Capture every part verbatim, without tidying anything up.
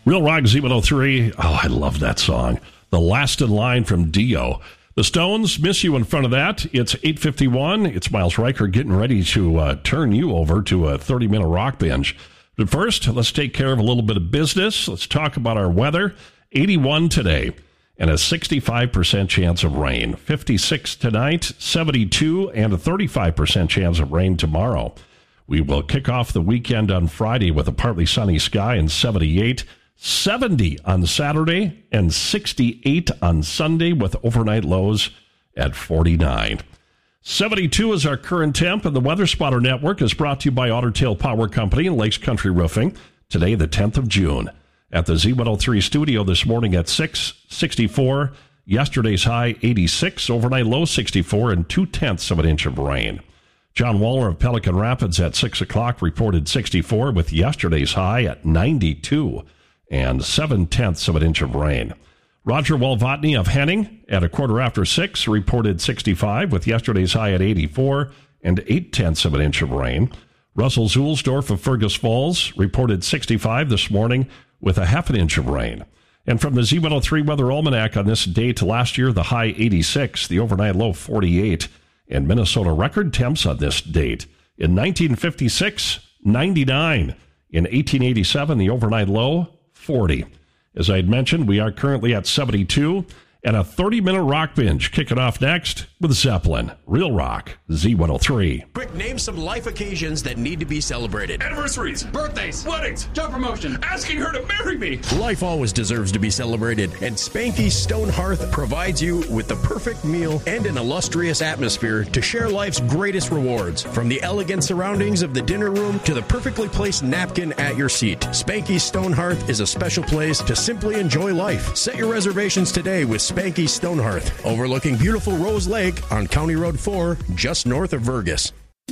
Real Rock Z one oh three. Oh, I love that song. The Last in Line from Dio. The Stones, Miss You in front of that. It's eight fifty-one. It's Miles Riker getting ready to uh, turn you over to a thirty-minute rock binge. But first, let's take care of a little bit of business. Let's talk about our weather. eighty-one today and a sixty-five percent chance of rain. fifty-six tonight, seventy-two, and a thirty-five percent chance of rain tomorrow. We will kick off the weekend on Friday with a partly sunny sky and seventy-eight. seventy on Saturday and sixty-eight on Sunday with overnight lows at forty-nine. seventy-two is our current temp, and the Weather Spotter Network is brought to you by Otter Tail Power Company and Lakes Country Roofing. Today, the tenth of June. At the Z one oh three studio this morning at six, sixty-four. Yesterday's high, eighty-six. Overnight low, sixty-four, and two-tenths of an inch of rain. John Waller of Pelican Rapids at six o'clock reported sixty-four with yesterday's high at ninety-two and seven-tenths of an inch of rain. Roger Walvotny of Henning at a quarter after six reported sixty-five with yesterday's high at eighty-four and eight-tenths of an inch of rain. Russell Zulsdorf of Fergus Falls reported sixty-five this morning with a half an inch of rain. And from the Z one oh three Weather Almanac on this date last year, the high eighty-six, the overnight low forty-eight, and Minnesota record temps on this date. In nineteen fifty-six, ninety-nine. In eighteen eighty-seven, the overnight low, forty. As I had mentioned, we are currently at seventy-two, and a thirty-minute rock binge kicking off next with Zeppelin. Real Rock, Z one oh three. Quick, name some life occasions that need to be celebrated. Anniversaries, birthdays, weddings, job promotion, asking her to marry me. Life always deserves to be celebrated, and Spanky's Stone Hearth provides you with the perfect meal and an illustrious atmosphere to share life's greatest rewards. From the elegant surroundings of the dinner room to the perfectly placed napkin at your seat, Spanky's Stone Hearth is a special place to simply enjoy life. Set your reservations today with Spanky's Stone Hearth, overlooking beautiful Rose Lake on County Road four, just north of Vergas.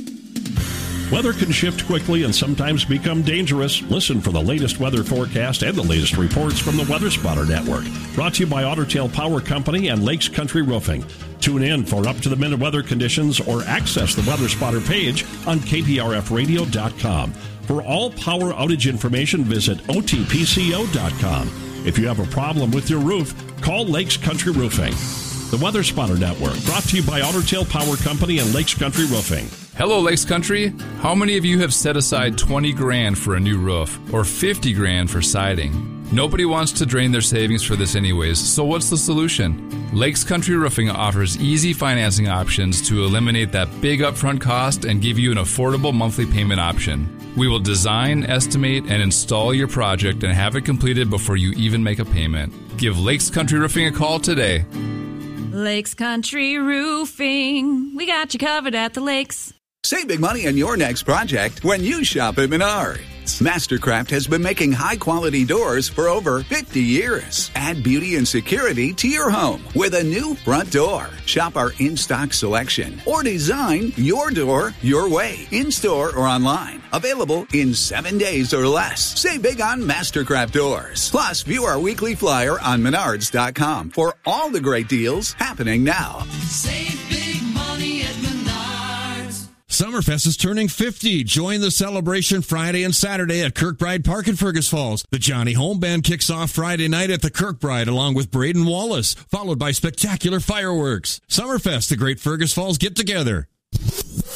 Weather can shift quickly and sometimes become dangerous. Listen for the latest weather forecast and the latest reports from the Weather Spotter Network. Brought to you by Otter Tail Power Company and Lakes Country Roofing. Tune in for up-to-the-minute weather conditions or access the Weather Spotter page on K P R F radio dot com. For all power outage information, visit O T P C O dot com. If you have a problem with your roof, call Lakes Country Roofing. The Weather Spotter Network, brought to you by Otter Tail Power Company and Lakes Country Roofing. Hello, Lakes Country. How many of you have set aside twenty grand for a new roof or fifty grand for siding? Nobody wants to drain their savings for this anyways, so what's the solution? Lakes Country Roofing offers easy financing options to eliminate that big upfront cost and give you an affordable monthly payment option. We will design, estimate, and install your project and have it completed before you even make a payment. Give Lakes Country Roofing a call today. Lakes Country Roofing. We got you covered at the lakes. Save big money on your next project when you shop at Menards. Mastercraft has been making high-quality doors for over fifty years. Add beauty and security to your home with a new front door. Shop our in-stock selection or design your door your way, in-store or online. Available in seven days or less. Save big on Mastercraft doors. Plus, view our weekly flyer on menards dot com for all the great deals happening now. Save big money at Menards. Summerfest is turning fifty. Join the celebration Friday and Saturday at Kirkbride Park in Fergus Falls. The Johnny Home Band kicks off Friday night at the Kirkbride along with Braden Wallace, followed by spectacular fireworks. Summerfest, the great Fergus Falls get-together.